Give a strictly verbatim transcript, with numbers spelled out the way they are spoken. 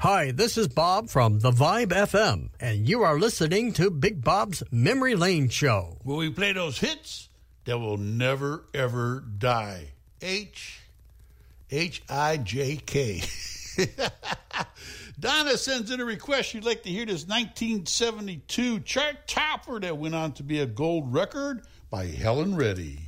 Hi, this is Bob from The Vibe F M, and you are listening to Big Bob's Memory Lane Show, where we play those hits that will never, ever die. H, H I J K. Donna sends in a request. She'd like to hear this nineteen seventy-two chart topper that went on to be a gold record by Helen Reddy.